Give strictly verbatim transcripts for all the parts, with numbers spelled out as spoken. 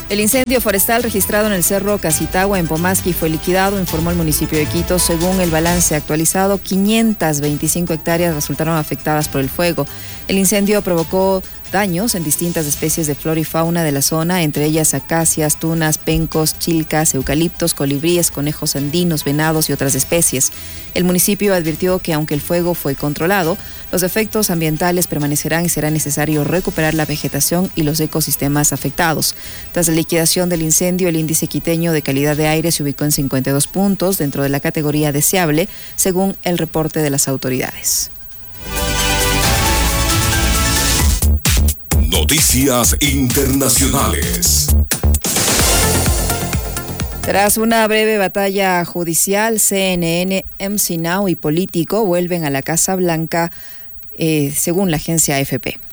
El incendio forestal registrado en el Cerro Casitagua, en Pomasqui, fue liquidado, informó el municipio de Quito. Según el balance actualizado, quinientas veinticinco hectáreas resultaron afectadas por el fuego. El incendio provocó daños en distintas especies de flora y fauna de la zona, entre ellas acacias, tunas, pencos, chilcas, eucaliptos, colibríes, conejos andinos, venados y otras especies. El municipio advirtió que aunque el fuego fue controlado, los efectos ambientales permanecerán y será necesario recuperar la vegetación y los ecosistemas afectados. Tras la liquidación del incendio, el índice quiteño de calidad de aire se ubicó en cincuenta y dos puntos dentro de la categoría deseable, según el reporte de las autoridades. Noticias internacionales. Tras una breve batalla judicial, C N N, M C Now y Político vuelven a la Casa Blanca, eh, según la agencia A F P.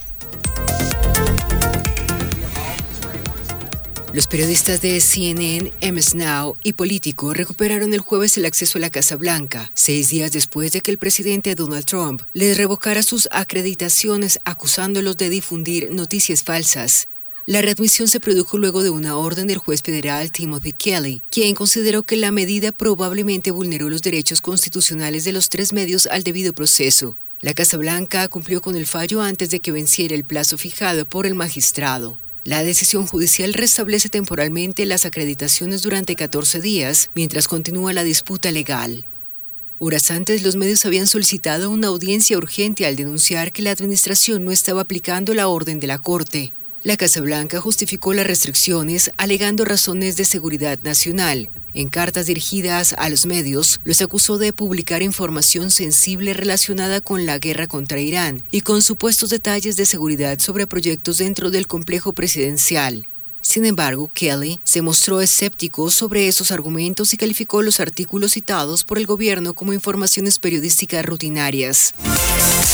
Los periodistas de C N N, M S Now y Político recuperaron el jueves el acceso a la Casa Blanca, seis días después de que el presidente Donald Trump les revocara sus acreditaciones acusándolos de difundir noticias falsas. La readmisión se produjo luego de una orden del juez federal Timothy Kelly, quien consideró que la medida probablemente vulneró los derechos constitucionales de los tres medios al debido proceso. La Casa Blanca cumplió con el fallo antes de que venciera el plazo fijado por el magistrado. La decisión judicial restablece temporalmente las acreditaciones durante catorce días, mientras continúa la disputa legal. Horas antes, los medios habían solicitado una audiencia urgente al denunciar que la administración no estaba aplicando la orden de la Corte. La Casa Blanca justificó las restricciones alegando razones de seguridad nacional. En cartas dirigidas a los medios, los acusó de publicar información sensible relacionada con la guerra contra Irán y con supuestos detalles de seguridad sobre proyectos dentro del complejo presidencial. Sin embargo, Kelly se mostró escéptico sobre esos argumentos y calificó los artículos citados por el gobierno como informaciones periodísticas rutinarias.